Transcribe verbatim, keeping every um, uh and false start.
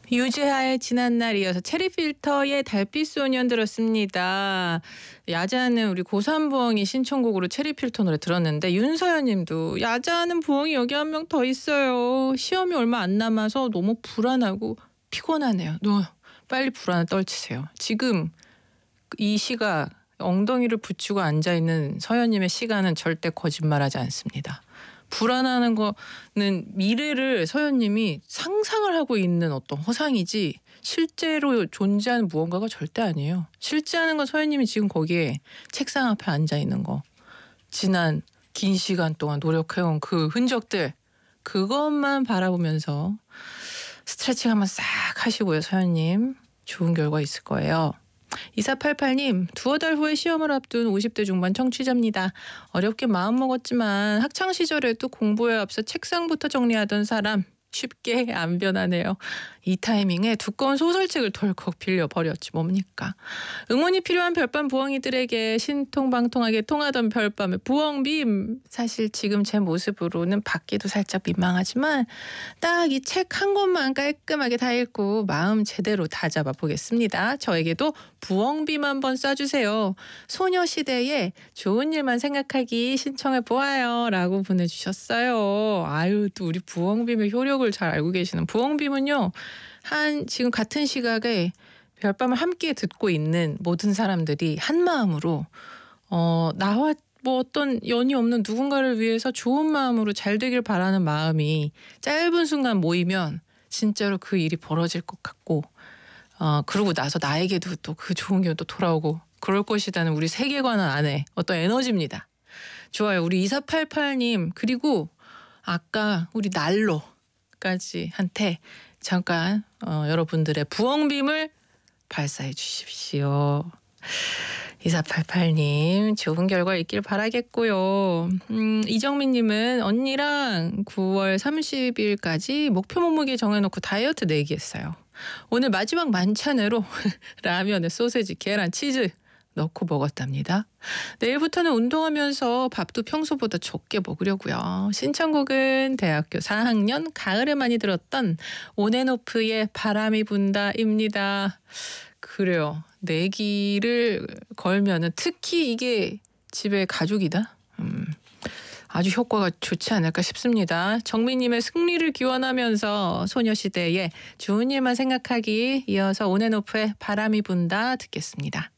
유재하의 지난날 이어서 체리필터의 달빛소년 들었습니다. 야자는 우리 고삼부엉이 신청곡으로 체리필터 노래 들었는데 윤서연 님도 야자하는 부엉이 여기 한 명 더 있어요. 시험이 얼마 안 남아서 너무 불안하고 피곤하네요. 너 빨리 불안을 떨치세요. 지금 이 시각 엉덩이를 붙이고 앉아있는 서연님의 시간은 절대 거짓말하지 않습니다. 불안하는 거는 미래를 서연님이 상상을 하고 있는 어떤 허상이지 실제로 존재하는 무언가가 절대 아니에요. 실제하는 건 서연님이 지금 거기에 책상 앞에 앉아있는 거. 지난 긴 시간 동안 노력해온 그 흔적들. 그것만 바라보면서 스트레칭 한번 싹 하시고요. 서연님. 좋은 결과 있을 거예요. 이사팔팔 님, 두어 달 후에 시험을 앞둔 오십 대 중반 청취자입니다. 어렵게 마음먹었지만 학창시절에도 공부에 앞서 책상부터 정리하던 사람 쉽게 안 변하네요. 이 타이밍에 두꺼운 소설책을 덜컥 빌려버렸지 뭡니까. 응원이 필요한 별밤 부엉이들에게 신통방통하게 통하던 별밤의 부엉빔. 사실 지금 제 모습으로는 받기도 살짝 민망하지만 딱 이 책 한 권만 깔끔하게 다 읽고 마음 제대로 다 잡아보겠습니다. 저에게도 부엉빔 한번 쏴주세요. 소녀시대의 좋은 일만 생각하기 신청해 보아요 라고 보내주셨어요. 아유, 또 우리 부엉빔의 효력을 잘 알고 계시는 부엉빔은요, 한 지금 같은 시각에 별밤을 함께 듣고 있는 모든 사람들이 한 마음으로 어 나와 뭐 어떤 연이 없는 누군가를 위해서 좋은 마음으로 잘 되길 바라는 마음이 짧은 순간 모이면 진짜로 그 일이 벌어질 것 같고, 어 그러고 나서 나에게도 또 그 좋은 게 또 돌아오고 그럴 것이라는 우리 세계관 안에 어떤 에너지입니다. 좋아요. 우리 이사팔팔 님 그리고 아까 우리 난로까지 한테 잠깐 어, 여러분들의 부엉빔을 발사해 주십시오. 이사팔팔 님 좋은 결과 있길 바라겠고요. 음, 이정민 님은 언니랑 구월 삼십일까지 목표 몸무게 정해놓고 다이어트 내기했어요. 오늘 마지막 만찬으로 라면에 소세지, 계란, 치즈 넣고 먹었답니다. 내일부터는 운동하면서 밥도 평소보다 적게 먹으려고요. 신청곡은 대학교 사 학년 가을에 많이 들었던 온앤오프의 바람이 분다입니다. 그래요. 내기를 걸면은 특히 이게 집에 가족이다. 음, 아주 효과가 좋지 않을까 싶습니다. 정민님의 승리를 기원하면서 소녀시대의 좋은 일만 생각하기 이어서 온앤오프의 바람이 분다 듣겠습니다.